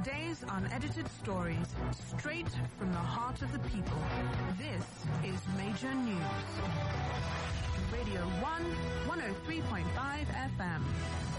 Today's unedited stories, straight from the heart of the people. This is Major News. Radio 1, 103.5 FM.